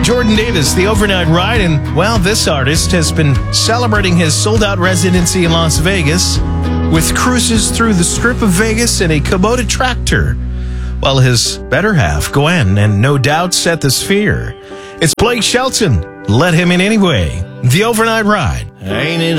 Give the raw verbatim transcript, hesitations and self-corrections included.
Jordan Davis, The Overnight Ride. And, well, this artist has been celebrating his sold-out residency in Las Vegas with cruises through the Strip of Vegas in a Kubota tractor, while his better half, Gwen, and No Doubt set the sphere. It's Blake Shelton. Let him in anyway. The Overnight Ride. Ain't it